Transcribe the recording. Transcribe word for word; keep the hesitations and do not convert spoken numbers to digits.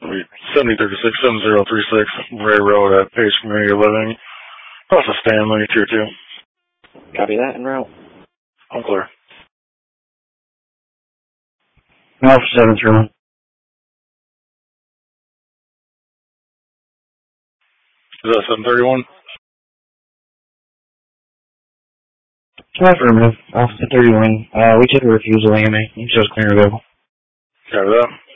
seventy thirty-six, seven zero three six, Ray Road at Page Community Living. Process Stanley, Tier two. Copy that, en route. I'm clear. Alpha seven three one. Is that seven thirty-one? Affirmative. Alpha thirty-one. Uh, we took a refusal A M A. You chose clear available. Copy that.